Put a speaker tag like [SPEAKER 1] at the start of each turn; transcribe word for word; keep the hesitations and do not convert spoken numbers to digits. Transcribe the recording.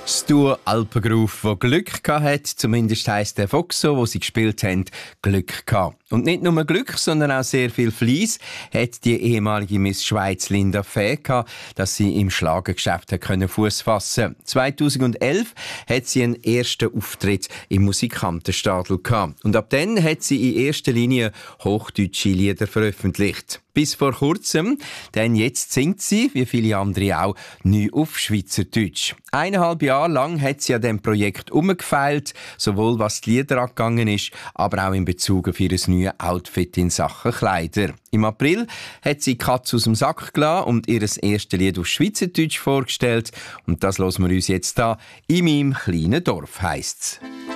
[SPEAKER 1] Das Duo Alpengroove, das Glück hatte, zumindest heisst der Fox so, wo sie gespielt haben, Glück gehabt. Und nicht nur Glück, sondern auch sehr viel Fleiss hat die ehemalige Miss Schweiz Linda Fäh gehabt, dass sie im Schlagergeschäft können Fuß fassen. zweitausendelf hat sie einen ersten Auftritt im Musikantenstadel gehabt. Und ab dann hat sie in erster Linie hochdeutsche Lieder veröffentlicht. Bis vor kurzem, denn jetzt singt sie, wie viele andere auch, neu auf Schweizerdeutsch. Eineinhalb Jahre lang hat sie an diesem Projekt umgefeilt, sowohl was die Lieder angegangen ist, aber auch in Bezug auf ihr neues Outfit in Sachen Kleider. Im April hat sie die Katze aus dem Sack gelassen und ihr erstes Lied auf Schweizerdeutsch vorgestellt. Und das hören wir uns jetzt da in meinem kleinen Dorf, heisst's.